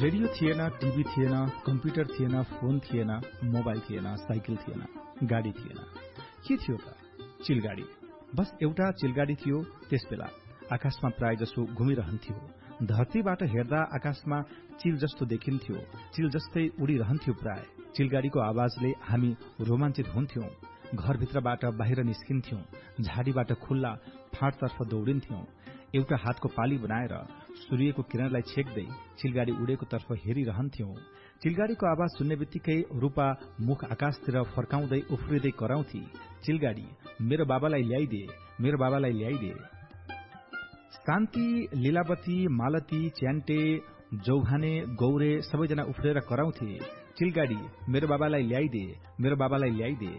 Radio थिएन, TV थिएन, computer थिएन, फोन थिएन, मोबाइल थिएन, साइकल थिएन, गाडी थिएन। के थियो त? चिलगाडी। बस एउटा चिलगाडी थियो। त्यसबेला आकाशमा प्राय जसो घुमिरहन्थ्यो। धरतीबाट हेर्दा आकाशमा चिल जस्तो देखिन्थ्यो। चिल जस्तै उडिरहन्थ्यो प्राय। चिलगाडीको आवाजले हामी रोमाञ्चित हुन्थ्यौं। घरभित्रबाट बाहिर निस्किन्थ्यौं। झाडीबाट खुल्ला फाँटतर्फ दौडिन्थ्यौं। एउटा हातको पाली बनाएर सूर्यको किरणलाई छेक्दै चिलगाडी उडेको तर्फ हेरिरहन्थ्यौं। चिलगाडीको आवाज सुन्ने बित्तिकै रूपा मुख आकाशतिर फर्काउँदै उफ्रिँदै कराउँथी, चिलगाडी मेरो बाबालाई ल्याइदे, मेरो बाबालाई ल्याइदे। शान्ति, लीलावती, मालती, च्यान्टे, जौभाने, गौरे सबैजना उफ्रेर कराउँथे, चिलगाडी मेरो बाबालाई ल्याइदे, मेरो बाबालाई ल्याइदे।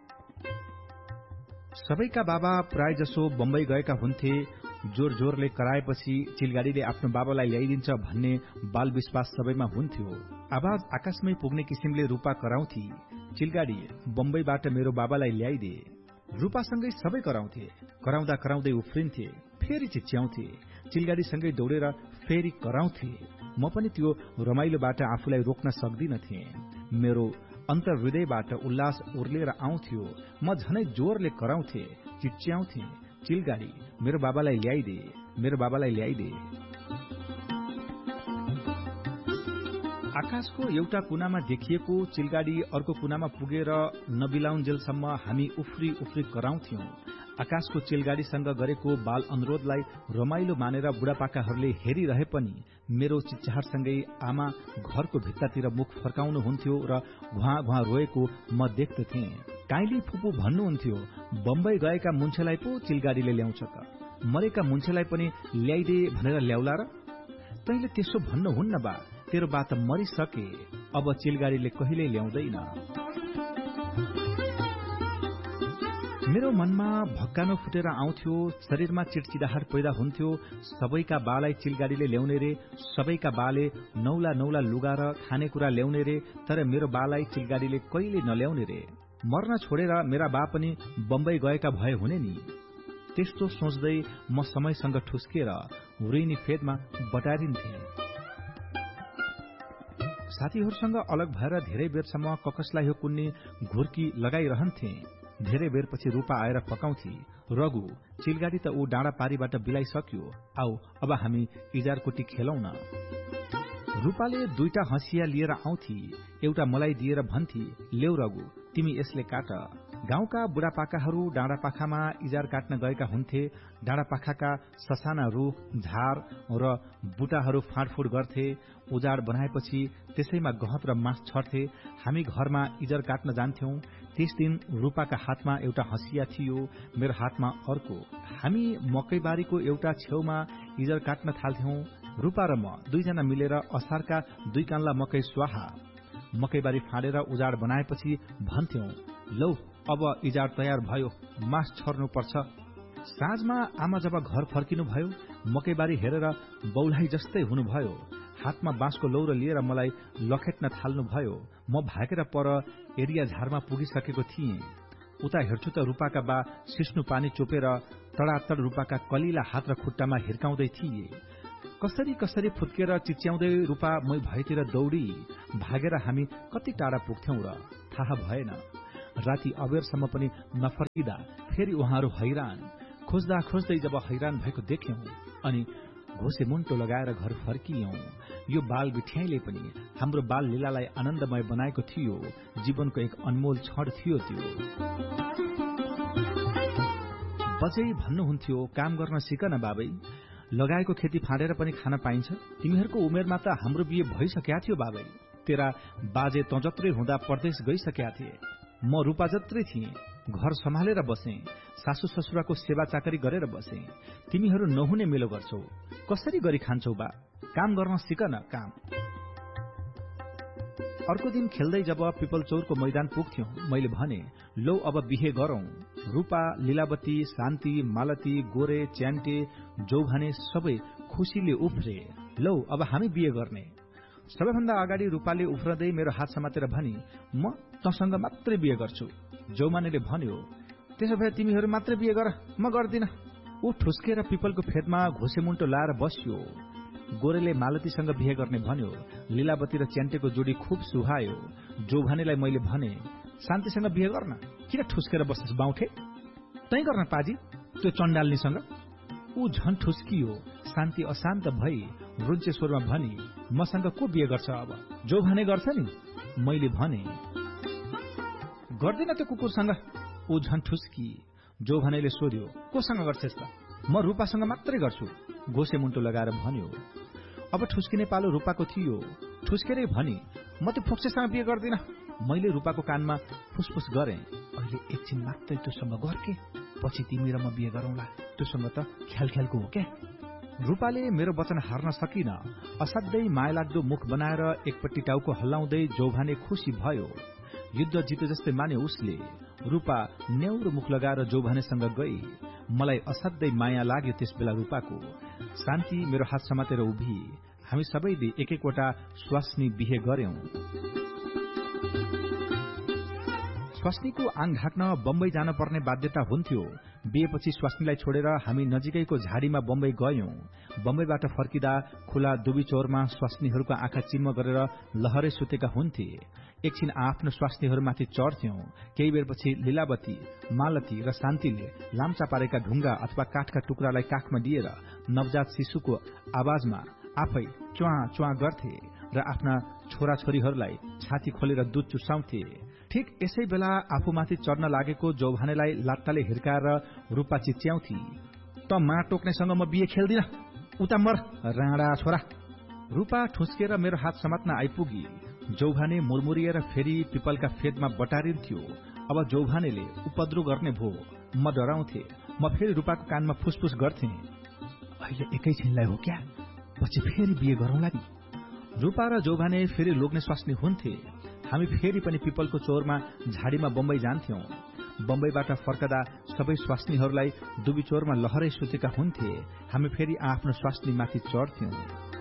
सबैका बाबा प्राय जसो बम्बई गएका हुन्थे। जोर जोरले कराएपछि चिलगाडीले आफ्नो बाबालाई ल्याइदिन्छ भन्ने बाल विश्वास सबैमा हुन्थ्यो। आवाज आकाशमै पुग्ने किसिमले रूपा कराउँथी, चिलगाडी बम्बईबाट मेरो बाबालाई ल्याइदे। रूपासँगै सबै कराउँथे। कराउँदा कराउँदै उफ्रिन्थे, फेरि चिच्याउँथे। चिलगाडीसँगै दौडेर फेरि कराउँथे। म पनि त्यो रमाइलोबाट आफूलाई रोक्न सक्दिनथे। मेरो अन्तर्हृदयबाट उल्लास उर्लेर आउँथ्यो। म झनै जोरले कराउँथे, चिच्याउँथे, चिलगाडी मेरो बाबालाई ल्याइदे, मेरो बाबालाई ल्याइदे। आकाशको एउटा कुनामा देखिएको चिलगाडी अर्को कुनामा पुगेर नबिलाउन्जेलसम्म हामी उफ्री उफ्री कराउँथ्यौं। आकाशको चिलगाडीसँग गरेको बाल अनुरोधलाई रमाइलो मानेर बुढापाकाहरूले हेरिरहे पनि मेरो चिच्चाहरसँगै आमा घरको भित्तातिर मुख फर्काउनुहुन्थ्यो र घुवा घुवा रोएको म देख्दथे। काइली फुपू भन्नुहुन्थ्यो, बम्बई गएका मुन्छेलाई पो चिलगाडीले ल्याउँछ त, मरेका मुन्छेलाई पनि ल्याइदे भनेर ल्याउला र? तैले त्यसो भन्नुहुन्न बा, तेरो बा त मरिसके, अब चिलगाडीले कहिल्यै ल्याउँदैन। मेरो मनमा भक्कानो फुटेर आउँथ्यो। शरीरमा चिडचिडाहट पैदा हुन्थ्यो। सबैका बालाई चिलगाडीले ल्याउने रे, सबैका बाले नौला नौला लुगा र खानेकुरा ल्याउने रे, तर मेरो बालाई चिलगाडीले कहिले नल्याउने रे। मर्न छोडेर मेरा बा पनि बम्बई गएका भए हुने नि। त्यस्तो सोच्दै म समयसँग ठुस्केर हुरिनी फेदमा बटारिन्थे। साथीहरूसँग अलग भएर धेरै बेरसम्म ककसलाई हो कुन्नी घुर्की लगाइरहन्थे। धेरै बेरपछि रूपा आएर पकाउँथी, रघु चिलगाडी त ऊ डाँडा पारीबाट बिलाइसक्यो, आऊ अब हामी इजारकोटी खेलौं न। रूपाले दुईटा हँसिया लिएर आउँथी। एउटा मलाई दिएर भन्थी, ल्याउ रघु तिमी यसले काट। गाउँका बुढापाकाहरू डाँडापाखामा इजार काट्न गएका हुन्थे। डाँडापाखाका ससाना रूख, झार र बुटाहरू फाँडफुँड गर्थे। उजाड बनाएपछि त्यसैमा गहत र मास छर्थे। हामी घरमा इजार काट्न जान्थ्यौं। त्यस दिन रूपाका हातमा एउटा हँसिया थियो, मेरो हातमा अर्को। हामी मकैबारीको एउटा छेउमा इजार काट्न थाल्थ्यौं। रूपा र म दुईजना मिलेर असारका 2 कान्ला मकै स्वाहा। मकैबारी फाँडेर उजाड बनाएपछि भन्थ्यौं, लौ अब इजार तयार भयो, मास छर्नु पर्छ। साँझमा आमा जब घर फर्किनुभयो, मकैबारी हेरेर बौलाई जस्तै हुनुभयो। हातमा बाँसको लौरो लिएर मलाई लखेट्न थाल्नुभयो। म भागेर पर एरिया झारमा पुगिसकेको थिएँ। उता हेर्छु त रूपाका बा सिस्नु पानी चोपेर तडातड रूपाका कलिला हात र खुट्टामा हिर्काउँदै थिए। कसरी कसरी फुत्केर चिच्याउँदै रूपा मै भएतिर दौडी। भागेर हामी कति टाढा पुग्थ्यौं र थाहा भएन। राति अबेरसम्म पनि नफर्किँदा फेरि उहाँहरू हैरान। खोज्दा खोज्दै जब हैरान भएको देख्यौं अनि घोसे मुन्टो लगाएर घर फर्कियौं। यो बाल बिठ्याइले पनि हाम्रो बाल लीलालाई आनन्दमय बनाएको थियो। जीवनको एक अनमोल क्षण थियो त्यो। बजै भन्नुहुन्थ्यो, काम गर्न सिक न बाबै, लगाएको खेती फाँडेर पनि खान पाइन्छ। तिमीहरूको उमेरमा त हाम्रो बिहे भइसक्या थियो बाबै। तेरा बाजे त जत्रै हुँदा परदेश गइसक्या थिए। म रूपा जत्रै थिएँ। घर सम्हालेर बसे, सासू ससुराको सेवा चाकरी गरेर बसे। तिमीहरू नहुने मेलो गर्छौ, कसरी गरी खान्छौ बा? काम गर्न सिक न, काम। अर्को दिन खेल्दै जब पिपलचौरको मैदान पुग्थ्यौं, मैले भने, लौ अब बिहे गरौं। रूपा, लीलावती, शान्ति, मालती, गोरे, च्यान्टे, जौभाने सबै खुशीले उफ्रे, लौ अब हामी बिहे गर्ने। सबैभन्दा अगाडि रूपाले उफ्रदै मेरो हात समातेर भनी, म तसँग मात्रै बिहे गर्छु। जौमानेले भन्यो, त्यसो भए तिमीहरू मात्रै बिहे गर, म गर्दिन। ऊ ठुस्केर पिपलको फेदमा घोसेमुन्टो लाएर बस्यो। गोरेले मालतीसँग बिहे गर्ने भन्यो। लीलावती र च्यान्टेको जोडी खूब सुहायो। जोभानेलाई मैले भने, शान्तिसँग बिहे गर्न, किन ठुस्केर बस्छस् बाउठे? तै गर्न पाजी त्यो चण्डाल्नीसँग। ऊ झन ठुस्कियो। शान्ति अशान्त भई रुन्चे स्वरमा भनी, मसँग को बिहे गर्छ अब? जो भने गर्छ नि। मैले भने, गर्दिन त्यो कुकुरसँग। ऊ झन ठुस्की। जो भनेले सोध्यो, कोसँग गर्छस् त? म रूपासँग मात्रै गर्छु, घोसे मुन्टो लगाएर भन्यो। अब ठुस्किने पालो रूपाको थियो। ठुस्केरै भनी, म त्यो फोक्सेसँग बिहे गर्दिन। मैले रूपाको कानमा फुसफुस गरेँ, अहिले एकछिन मात्रै त्योसँग गर्के, पछि तिमी र म बिहे गरौँला। त्योसँग त ख्यालख्यालको हो क्या। रूपाले मेरो वचन हार्न सकिन। असाध्यै मायालाग्दो मुख बनाएर एकपट्टि टाउको हल्लाउँदै जोभाने खुसी भयो। युद्ध जिते जस्तै मान्यो उसले। रूपा न्याउरो मुख लगाएर जोभानेसँग गई। मलाई असाध्यै माया लाग्यो त्यसबेला रूपाको। शान्ति मेरो हात समातेर उभि। हामी सबैले एक एकवटा स्वास्नी बिहे गर्यौं। स्वास्नीको आङ ढाक्न बम्बई जान पर्ने बाध्यता हुन्थ्यो। बिहेपछि स्वास्नीलाई छोडेर हामी नजिकैको झाडीमा बम्बई गयौं। बम्बईबाट फर्किँदा खुला दुबीचौरमा स्वास्नीहरूका आँखा चिम्म गरेर लहरै सुतेका हुन्थे। एकछिन आफ्नो स्वास्नीहरूमाथि चढ्थ्यौं। केही बेरपछि लीलावती, मालती र शान्तिले लाम्चा पारेका ढुङ्गा अथवा काठका टुक्रालाई काखमा लिएर नवजात शिशुको आवाजमा आफै च्वा च्वा गर्थे र आफ्ना छोराछोरीहरूलाई छाती खोलेर दूध चुसाउँथे। ठिक यसै बेला आफूमाथि चढ्न लागेको जोभानेलाई लात्ताले हिर्काएर रूपा चिच्याउँथी, त मा टोक्नेसँग म बिहे खेल्दिन, उता मर राणा छोरा। रूपा ठुस्केर मेरो हात समात्न आइपुगी। जोभाने मुरमुरिएर फेरि पिपलका फेदमा बटारिन्थ्यो। अब जोभानेले उपद्रो गर्ने भो। म डराउँथे। म फेरि रूपाको कानमा फुसफुस गर्थे, अहिले एकैछिनलाई हो क्या, पछि फेरि बिहे गरौँला नि। रूपा र जोभाने फेरि लोग्ने स्वास्नी हुन्थे। हामी फेरि पनि पिपलको चौरमा झाडीमा बम्बई जान्थ्यौं। बम्बईबाट फर्कदा सबै स्वास्नीहरूलाई दुबीचौरमा लहरै सुतेका हुन्थे। हामी फेरि आफ्नो स्वास्नीमाथि चढ्थ्यौं।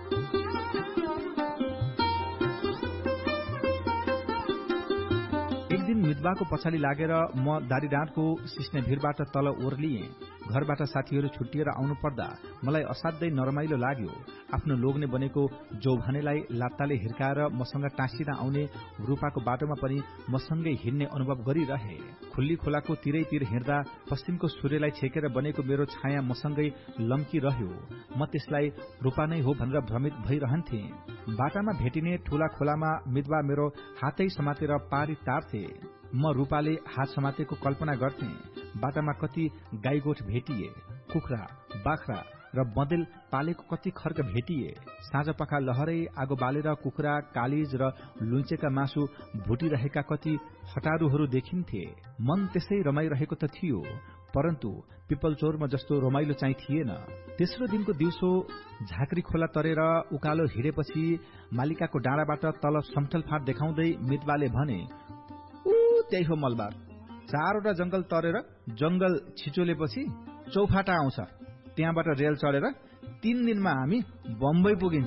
एक दिन मितबाको पछाडि लागेर म दारीडाँडको सिस्ने भिरबाट तल ओर्लिएँ। घरबाट साथीहरू छुट्टिएर आउनु पर्दा मलाई असाध्यै नरमाइलो लाग्यो। आफ्नो लोग्ने बनेको जोभानेलाई लात्ताले हिर्काएर मसँग टाँसिन आउने रूपाको बाटोमा पनि मसँगै हिँड्ने अनुभव गरिरहे। खुल्ली खोलाको तिरैतिर हिँड्दा पश्चिमको सूर्यलाई छेकेर बनेको मेरो छाया मसँगै लम्किरह्यो। म त्यसलाई रूपा नै हो भनेर भ्रमित भइरहन्थे। बाटामा भेटिने ठूला खोलामा मितबा मेरो हातै समातेर पारी तार्थे। म रूपाले हात समातेको कल्पना गर्थे। बाटामा कति गाईगोठ भेटिए, कुखुरा, बाख्रा र बँदेल पालेको कति खर्क भेटिए। साँझपखा लहरै आगो बालेर कुखुरा, कालिज र लुइँचेका मासु भुटिरहेका कति हटारूहरू देखिन्थे। मन त्यसै रमाइरहेको त थियो, परन्तु पिपलचौरमा जस्तो रमाइलो चाहिँ थिएन। तेस्रो दिनको दिउँसो झाँक्री खोला तरेर उकालो हिँडेपछि मालिकाको डाँडाबाट तल समथल फाँट देखाउँदै मितबाले भने, त्यही हो मलबार। 4वटा जंगल तरेर जंगल छिचोलेपछि चौफाटा आउँछ। त्यहाँबाट रेल चढेर 3 दिनमा हामी बम्बई पुगिन्छ।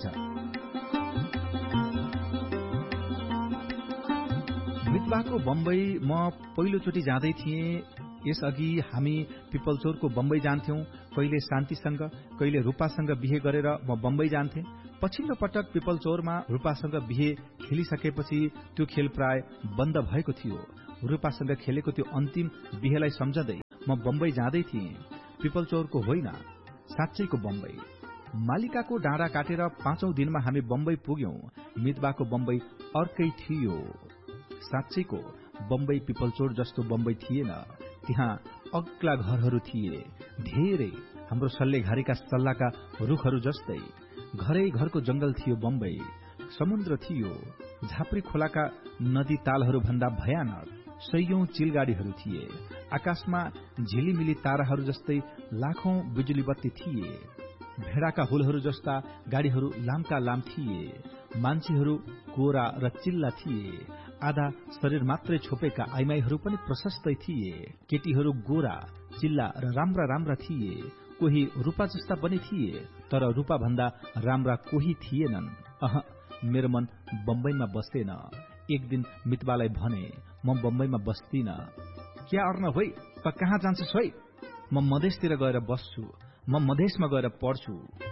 मितबाको बम्बई म पहिलोचोटि जाँदै थिएँ। यसअघि हामी पिपलचौरको बम्बई जान्थ्यौं। कहिले शान्तिसँग, कहिले रूपासँग बिहे गरेर म बम्बई जान्थे। पछिल्लो पटक पिपलचौरमा रूपासँग बिहे खेलिसकेपछि त्यो खेल प्राय बन्द भएको थियो। रूपासँग खेलेको त्यो अन्तिम बिहेलाई सम्झँदै म बम्बई जाँदै थिएँ। पिपलचौरको होइन, साँच्चैको बम्बई। मालिकाको डाँडा काटेर 5औं दिनमा हामी बम्बई पुग्यौं। मितबाको बम्बई अर्कै थियो। साँच्चैको बम्बई पिपलचौर जस्तो बम्बई थिएन। त्यहाँ अग्ला घरहरू थिए, धेरै हाम्रो सल्लेघारीका सल्लाका रूखहरू जस्तै। घरै घरको जंगल थियो बम्बई। समुद्र थियो, झापरी खोलाका नदी तालहरू भन्दा भयानक। सयौं चिलगाडीहरू थिए। आकाशमा झिलिमिली ताराहरू जस्तै लाखौं बिजुली बत्ती थिए। भेडाका हुलहरू जस्ता गाडीहरू लामका लाम थिए। मान्छेहरू गोरा र चिल्ला थिए। आधा शरीर मात्रै छोपेका आइमाईहरू पनि प्रशस्तै थिए। केटीहरू गोरा, चिल्ला र राम्रा राम्रा थिए। कोही रूपा जस्ता पनि थिए, तर रूपा भन्दा राम्रा कोही थिएनन्। मेरो मन बम्बईमा बसेन। एक दिन मितबालाई भने, म बम्बईमा बस्दिन। क्या अर्न होइ, त कहाँ जान्छस् होइ? म मधेसतिर गएर बस्छु, म मधेसमा गएर पढ्छु।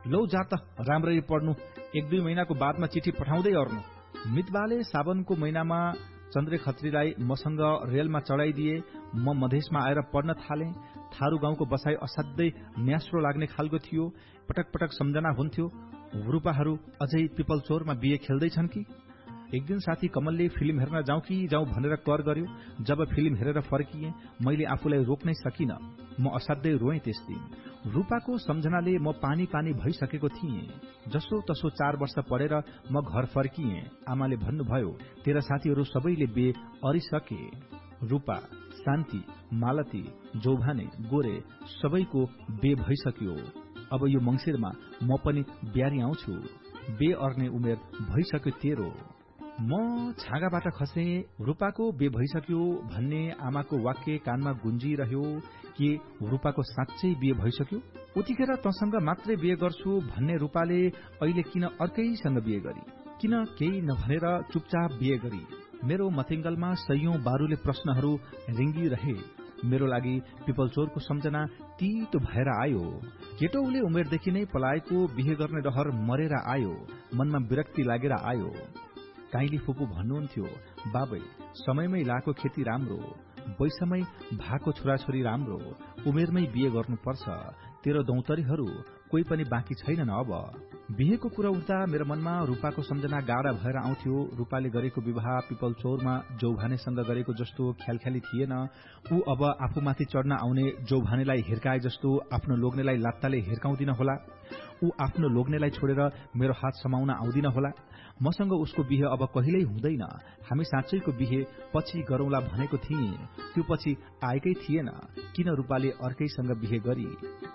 लौ जा त राम्ररी पढ्नु, 1-2 महिनाको बादमा चिठी पठाउँदै अर्नु। मितबाले सावनको महिनामा चन्द्रे खत्रीलाई मसँग रेलमा चढाइदिए। म मधेसमा आएर पढ्न थाले। थारू गाउँको बसाई असाध्यै न्यास्रो लाग्ने खालको थियो। पटक पटक सम्झना हुन्थ्यो, रूपाहरू अझै पिपलचोरमा बिहे खेल्दैछन् कि। एक दिन साथी कमलले फिल्म हेर्न जाउँ कि जाउँ भनेर कर गर्यो। जब फिल्म हेरेर फर्किएँ, मैले आफूलाई रोक्नै सकिन। म असाध्यै रोएँ त्यस दिन। रूपाको सम्झनाले म पानी पानी भइसकेको थिएँ। जसो तसो 4 वर्ष पढेर म घर फर्किएँ। आमाले भन्नुभयो, तेरा साथीहरू सबैले बिहे अरिसके। रूपा, शान्ति, मालती, जौभाने, गोरे सबैको बिहे भइसक्यो। अब यो मंसिरमा म पनि ब्यारी आउँछु। बिहे अर्ने उमेर भइसक्यो तेरो। म छाँगाबाट खसे। रूपाको बिहे भइसक्यो भन्ने आमाको वाक्य कानमा गुन्जिरह्यो कि रूपाको साँच्चै बिहे भइसक्यो। उतिखेर तसँग मात्रै बिहे गर्छु भन्ने रूपाले अहिले किन अर्कैसँग बिहे गरी? किन केही नभनेर चुपचाप बिहे गरी? मेरो मथिङ्गलमा सयौं बारूले प्रश्नहरू रिङ्गिरहे। मेरो लागि पिपलचोरको सम्झना तीतो भएर आयो। केटौले उमेरदेखि नै पलाएको बिहे गर्ने रहर मरेर आयो। मनमा विरक्ति लागेर आयो। काइली फुपू भन्नुहुन्थ्यो, बाबै समयमै लाको खेती राम्रो, वैसमै भएको छोराछोरी राम्रो, उमेरमै बिहे गर्नुपर्छ। तेरो दौतरीहरू कोही पनि बाँकी छैनन्। अब बिहेको कुरा उठ्दा मेरो मनमा रूपाको सम्झना गाढा भएर आउँथ्यो। रूपाले गरेको विवाह पिपलचौरमा जौभानेसँग गरेको जस्तो ख्यालख्याली थिएन। ऊ अब आफूमाथि चढ्न आउने जौभानेलाई हिर्काए जस्तो आफ्नो लोग्नेलाई लात्ताले हिर्काउँदिन होला। ऊ आफ्नो लोग्नेलाई छोडेर मेरो हात समाउन आउँदिन होला। मसँग उसको बिहे अब कहिल्यै हुँदैन। हामी साँच्चैको बिहे पछि गरौंला भनेको थिएँ, त्यो पछि आएकै थिएन। किन रूपाले अर्कैसँग बिहे गरी?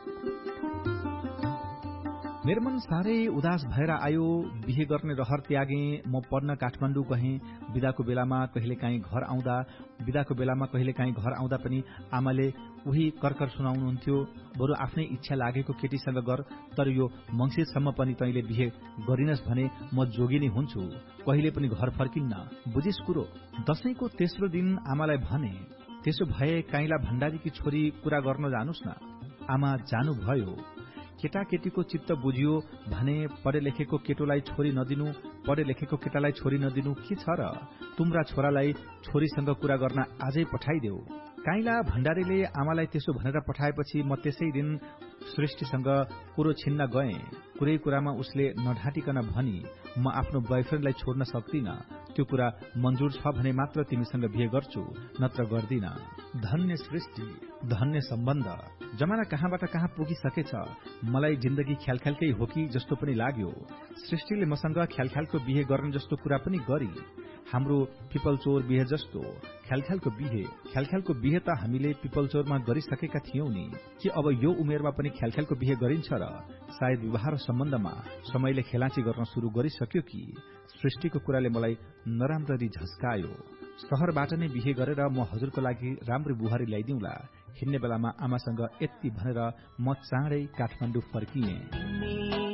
मेरो मन साह्रै उदास भएर आयो। बिहे गर्ने रहर त्यागे। म पढ्न काठमाडौँ गएँ। बिदाको बेलामा कहिलेकाहीँ घर आउँदा पनि आमाले उही कर्कर सुनाउनुहुन्थ्यो, बरु आफ्नै इच्छा लागेको केटीसँग गर, तर यो मंसिरसम्म पनि तैँले बिहे गरिनस् भने म जोगी नै हुन्छु, कहिले पनि घर फर्किन्न। बुझिस कुरो? दशैंको तेस्रो दिन आमालाई भने, त्यसो भए काइला भण्डारीकी छोरी कुरा गर्न जानुस् न। आमा जानुभयो। केटाकेटीको चित्त बुझियो भने पढे लेखेको केटोलाई छोरी नदिनु, पढे लेखेको केटालाई छोरी नदिनु के छ र? तुम्रा छोरालाई छोरीसँग कुरा गर्न आजै पठाइदेऊ। काइला भण्डारीले आमालाई त्यसो भनेर पठाएपछि म त्यसै दिन सृष्टिसँग कुरो छिन्न गएँ। कुरै कुरामा उसले नढाँटिकन भनी, म आफ्नो बोयफ्रेन्डलाई छोड्न सक्दिन। त्यो कुरा मन्जुर छ भने मात्र तिमीसँग बिहे गर्छु, नत्र गर्दिन। धन्य सृष्टि, धन्य सम्बन्ध। जमाना कहाँबाट कहाँ पुगिसकेछ। मलाई जिन्दगी ख्यालख्यालकै हो कि जस्तो पनि लाग्यो। सृष्टिले मसँग ख्यालख्यालको बिहे गर्ने जस्तो कुरा पनि गरी। हाम्रो पिपलचोर बिहे जस्तो ख्यालख्यालको बिहे त हामीले पिपलचोरमा गरिसकेका थियौं नि। कि अब यो उमेरमा पनि ख्यालख्यालको बिहे गरिन्छ र? सायद विवाह र सम्बन्धमा समयले खेलाँची गर्न शुरू गरिसक्यो कि? सृष्टिको कुराले मलाई नराम्ररी झस्कायो। शहरबाट नै बिहे गरेर म हजुरको लागि राम्रो बुहारी ल्याइदिउँला। हिँड्ने बेलामा आमासँग यति भनेर म चाँडै काठमाडौँ फर्किएँ।